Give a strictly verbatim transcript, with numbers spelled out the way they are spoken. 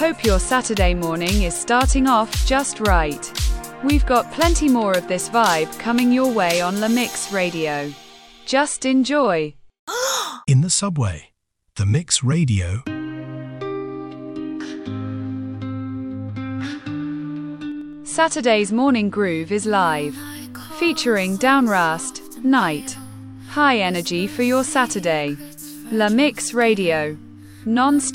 Hope your Saturday morning is starting off just right. We've got plenty more of this vibe coming your way on La Mix Radio. Just enjoy. In the subway, The Mix Radio. Saturday's Morning Groove is live, featuring Downrast, Night. High energy for your Saturday. La Mix Radio. Non-stop